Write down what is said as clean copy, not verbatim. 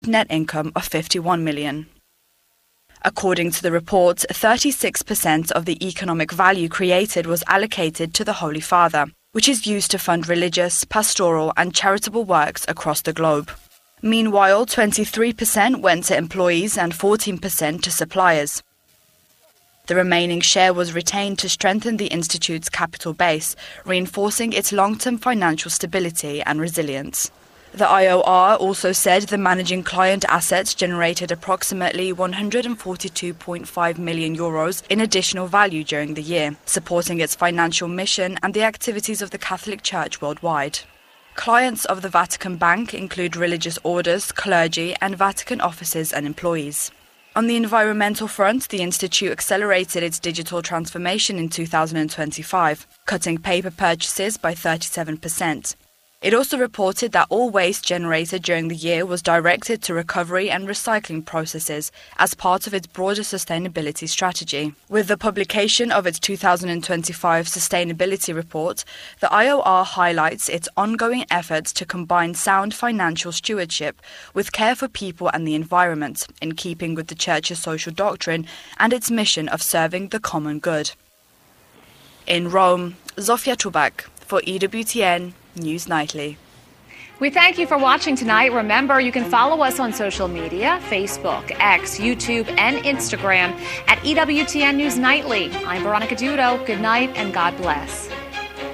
net income of 51 million. According to the report, 36% of the economic value created was allocated to the Holy Father, which is used to fund religious, pastoral and charitable works across the globe. Meanwhile, 23% went to employees and 14% to suppliers. The remaining share was retained to strengthen the Institute's capital base, reinforcing its long-term financial stability and resilience. The IOR also said the managing client assets generated approximately €142.5 million in additional value during the year, supporting its financial mission and the activities of the Catholic Church worldwide. Clients of the Vatican Bank include religious orders, clergy, and Vatican offices and employees. On the environmental front, the Institute accelerated its digital transformation in 2025, cutting paper purchases by 37%. It also reported that all waste generated during the year was directed to recovery and recycling processes as part of its broader sustainability strategy. With the publication of its 2025 sustainability report, the IOR highlights its ongoing efforts to combine sound financial stewardship with care for people and the environment, in keeping with the Church's social doctrine and its mission of serving the common good. In Rome, Zofia Czubak for EWTN News Nightly. We thank you for watching tonight. Remember, you can follow us on social media, Facebook, X, YouTube, and Instagram at EWTN News Nightly. I'm Veronica Dudo. Good night and God bless.